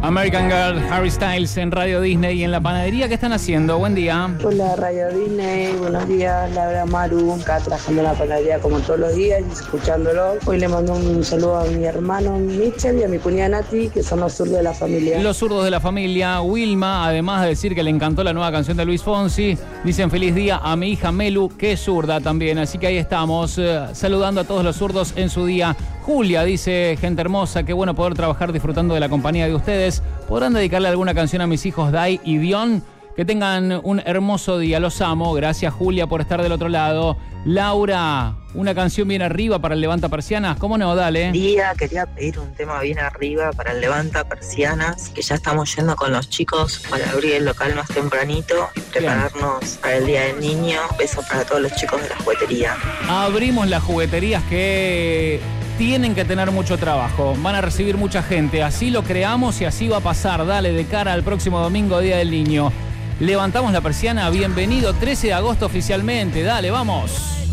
American Girl, Harry Styles en Radio Disney y en la panadería. ¿Qué están haciendo? Buen día. Hola Radio Disney, buenos días, Laura Maru, acá trabajando en la panadería como todos los días y escuchándolo. Hoy le mando un saludo a mi hermano Mitchell y a mi cuñada Nati, que son los zurdos de la familia. Los zurdos de la familia. Wilma, además de decir que le encantó la nueva canción de Luis Fonsi, dicen feliz día a mi hija Melu, que es zurda también. Así que ahí estamos, saludando a todos los zurdos en su día. Julia dice, gente hermosa, qué bueno poder trabajar disfrutando de la compañía de ustedes. ¿Podrán dedicarle alguna canción a mis hijos Dai y Dion? Que tengan un hermoso día, los amo. Gracias Julia por estar del otro lado. Laura, una canción bien arriba para el Levanta Persianas. ¿Cómo no? Dale. Quería pedir un tema bien arriba para el Levanta Persianas, que ya estamos yendo con los chicos para abrir el local más tempranito y prepararnos para el Día del Niño. Besos para todos los chicos de la juguetería. Abrimos las jugueterías que tienen que tener mucho trabajo. Van a recibir mucha gente. Así lo creamos y así va a pasar. Dale, de cara al próximo domingo, Día del Niño. Levantamos la persiana. Bienvenido, 13 de agosto oficialmente. Dale, vamos.